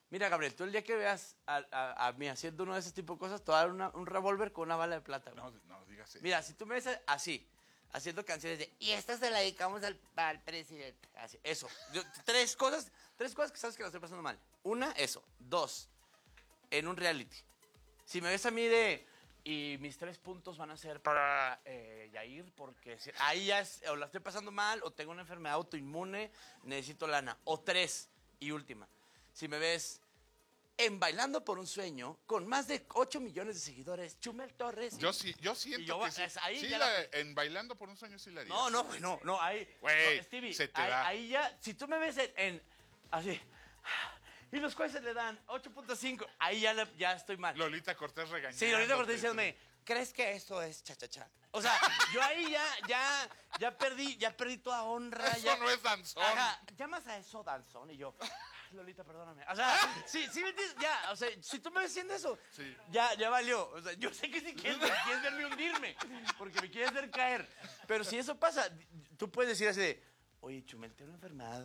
Mira, Gabriel, tú el día que veas a mí haciendo uno de esos tipos de cosas, te voy a dar un revólver con una bala de plata. No, no digas eso. Mira, si tú me ves así, haciendo canciones de, y esta se la dedicamos al presidente. Así, eso. Tres cosas que sabes que la estoy pasando mal. Una, eso. Dos, en un reality. Si me ves a mí y mis 3 puntos van a ser para Yair, porque ahí ya o la estoy pasando mal, o tengo una enfermedad autoinmune, necesito lana. O 3, y última. Si me ves en Bailando por un Sueño, con más de 8 millones de seguidores, Chumel Torres. Yo siento que sí. Ahí Sí, ya en Bailando por un Sueño sí la haría. No, ahí. Güey, no, Stevie, se te da. ahí ya, si tú me ves así, y los jueces le dan 8.5, ahí ya estoy mal. Lolita Cortés regañando. Sí, Lolita Cortés diciéndome, ¿crees que eso es cha-cha-cha? O sea, yo ahí ya perdí toda honra. Eso no es danzón. Ajá, llamas a eso danzón y yo, Lolita, perdóname. O sea, sí me entiendes, ya, o sea, si tú me ves haciendo eso, Sí. ya valió. O sea, yo sé que si quieres verme hundirme, porque me quieres ver caer. Pero si eso pasa, tú puedes decir así de, oye, Chumel, tengo una enfermedad.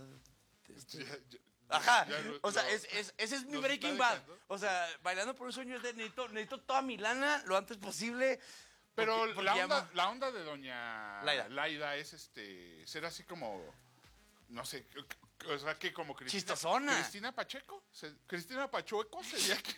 Ajá, o sea, ese es mi Breaking Bad. O sea, Bailando por un Sueño es de necesito toda mi lana lo antes posible. Pero porque la onda de doña Laida. Laida es ser así como, no sé, o sea, que como Chistosona. Cristina Pacheco. Cristina Pachueco sería que...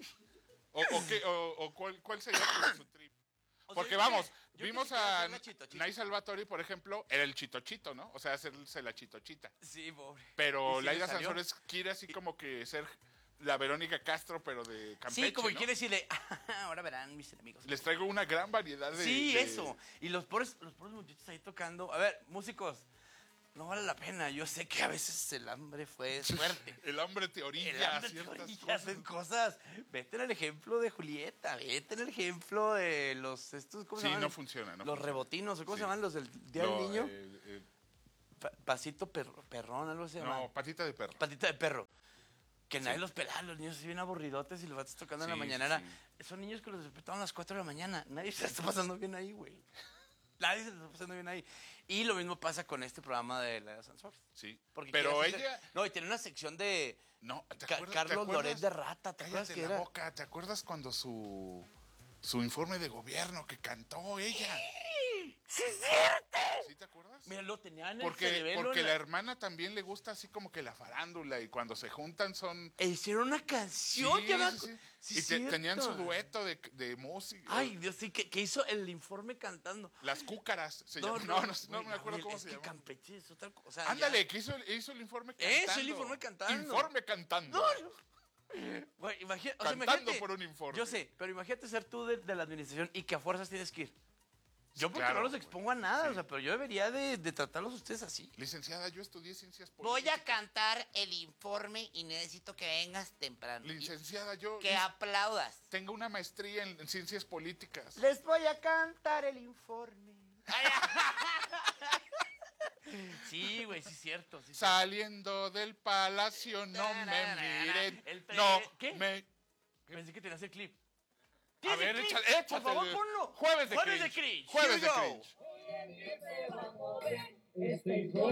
¿Cuál sería su trip? O sea, Porque yo vamos, quisiera vimos a hacer la chito. Nay Salvatori, por ejemplo, era el chitochito, ¿no? O sea, hacerse la chitochita. Sí, pobre. Pero ¿Y sí Laida le salió? Sansores quiere así como que ser la Verónica Castro, pero de Campeche, Sí, como que ¿no? quiere decirle, ahora verán mis enemigos. Les traigo una gran variedad de... Sí, de- eso. Y los pobres muchachos ahí tocando. A ver, músicos, no vale la pena. Yo sé que a veces el hambre fue suerte. El hambre te El orilla a hambre te ciertas orilla a cosas. hacer cosas. Vete en el ejemplo de Julieta, vete en el ejemplo de estos, ¿cómo se Sí, llaman? no funciona, no Los funciona. rebotinos, ¿o cómo Sí. se llaman los del Día del Niño? eh, Pasito perrón, algo se llama. no, patita de perro. Patita de perro. Que nadie los pelaba, los niños así bien aburridotes y los vatos tocando en la Sí, mañanera. sí. Son niños que los despertaban a las 4 de la mañana. Nadie se la está pasando bien ahí, güey. Nadie se la está pasando bien ahí. Y lo mismo pasa con este programa de la Sansores. Sí. Porque Pero quiere hacer- ella... No, y tiene una sección de No, ¿te Carlos acuerdas? Loret de Rata. ¿Te acuerdas Cállate que la era? boca. ¿Te acuerdas cuando su informe de gobierno que cantó ella? ¡Sí, es cierto! ¿Sí te acuerdas? Mira, lo tenía en el Porque cerebelo. la hermana también le gusta así como que la farándula y cuando se juntan son... E hicieron una canción. ya me sí. Sí, Y cierto. tenían su dueto de música. Ay, Dios, sí, que hizo el informe cantando. Las cúcaras se llaman. No me acuerdo cómo se llama. Campeche es otra cosa. Ándale, que hizo el informe cantando. Eso, el informe cantando. Informe cantando. No. Güey, Cantando imagínate, por un informe. Yo sé, pero imagínate ser tú de la administración y que a fuerzas tienes que ir. Yo porque Claro, no los güey. expongo a nada, Sí. o sea, pero yo debería de tratarlos ustedes así. Licenciada, yo estudié ciencias políticas. Voy a cantar el informe y necesito que vengas temprano. Licenciada, yo Que aplaudas. tengo una maestría en ciencias políticas. Les voy a cantar el informe. Sí, güey, sí es cierto. Sí, Saliendo del palacio, no me miren. ¿Qué? me... Pensé que tenías el clip. A ¿Tienes ver, el clip? échate. Por favor, ponlo. Jueves de Jueves de cringe. cringe. Jueves Here de we go. cringe. Este informe